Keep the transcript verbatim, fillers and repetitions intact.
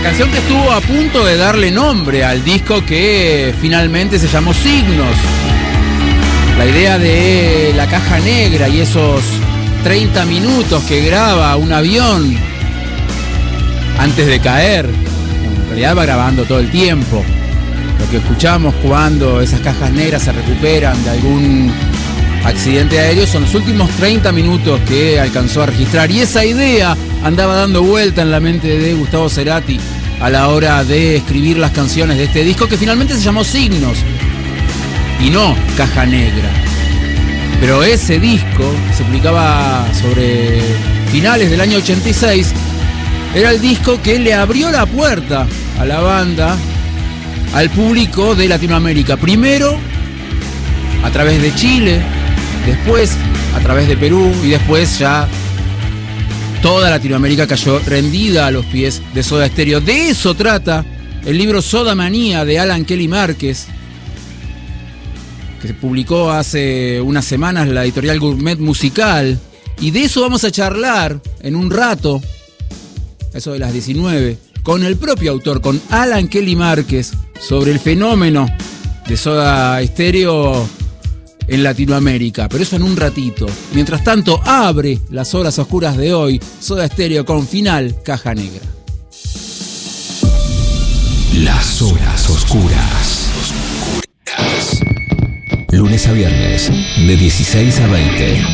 canción que estuvo a punto de darle nombre al disco que finalmente se llamó Signos. La idea de la caja negra y esos treinta minutos que graba un avión antes de caer. En realidad va grabando todo el tiempo. Lo que escuchamos cuando esas cajas negras se recuperan de algún accidente aéreo son los últimos treinta minutos que alcanzó a registrar. Y esa idea andaba dando vuelta en la mente de Gustavo Cerati a la hora de escribir las canciones de este disco, que finalmente se llamó Signos y no Caja Negra. Pero ese disco se publicaba sobre finales del año ochenta y seis. Era el disco que le abrió la puerta a la banda, al público de Latinoamérica. Primero a través de Chile, después a través de Perú y después ya toda Latinoamérica cayó rendida a los pies de Soda Stereo. De eso trata el libro Soda Manía de Alan Kelly Márquez, que se publicó hace unas semanas la editorial Gourmet Musical. Y de eso vamos a charlar en un rato, eso de las diecinueve, con el propio autor, con Alan Kelly Márquez, sobre el fenómeno de Soda Stereo en Latinoamérica, pero eso en un ratito. Mientras tanto, abre las horas oscuras de hoy Soda Stereo con Final Caja Negra. Las horas oscuras. Lunes a viernes, de dieciséis a veinte.